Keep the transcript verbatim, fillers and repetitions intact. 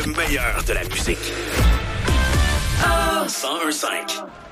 Le meilleur de la musique. Ah! cent un virgule cinq